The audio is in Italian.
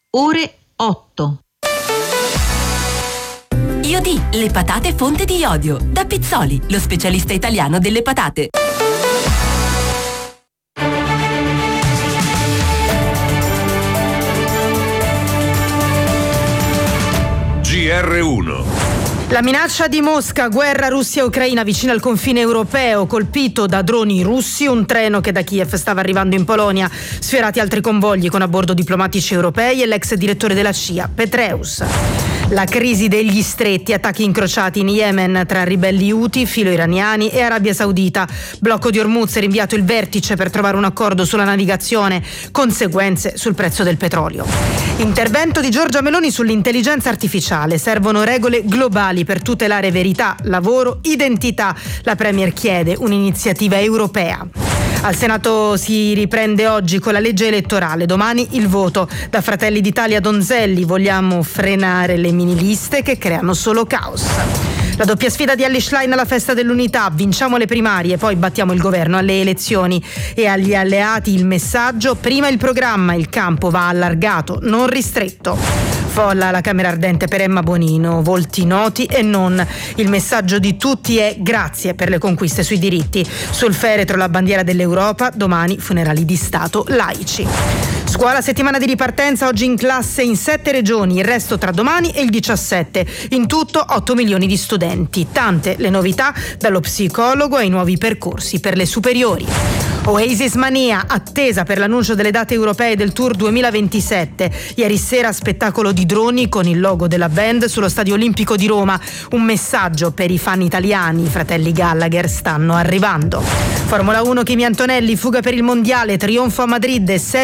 ore 8. Iodì, le patate fonte di iodio. Da Pizzoli, lo specialista italiano delle patate. GR1. La minaccia di Mosca, guerra Russia-Ucraina vicino al confine europeo, colpito da droni russi, un treno che da Kiev stava arrivando in Polonia, sfiorati altri convogli con a bordo diplomatici europei e l'ex direttore della CIA, Petraeus. La crisi degli stretti, attacchi incrociati in Yemen tra ribelli Houthi, filo-iraniani e Arabia Saudita. Blocco di Hormuz, rinviato il vertice per trovare un accordo sulla navigazione, conseguenze sul prezzo del petrolio. Intervento di Giorgia Meloni sull'intelligenza artificiale, servono regole globali per tutelare verità, lavoro, identità. La Premier chiede un'iniziativa europea. Al Senato si riprende oggi con la legge elettorale, domani il voto. Da Fratelli d'Italia Donzelli, vogliamo frenare le miniliste che creano solo caos. La doppia sfida di Elly Schlein alla festa dell'unità, vinciamo le primarie, poi battiamo il governo alle elezioni. E agli alleati il messaggio, prima il programma, il campo va allargato, non ristretto. Folla alla Camera Ardente per Emma Bonino, volti noti e non. Il messaggio di tutti è grazie per le conquiste sui diritti. Sul feretro la bandiera dell'Europa, domani funerali di Stato laici. Scuola, settimana di ripartenza, oggi in classe in 7 regioni, il resto tra domani e il 17. In tutto 8 milioni di studenti. Tante le novità, dallo psicologo ai nuovi percorsi per le superiori. Oasis Mania, attesa per l'annuncio delle date europee del Tour 2027. Ieri sera spettacolo di droni con il logo della band sullo Stadio Olimpico di Roma. Un messaggio per i fan italiani, i fratelli Gallagher stanno arrivando. Formula 1, Kimi Antonelli, fuga per il mondiale, trionfo a Madrid e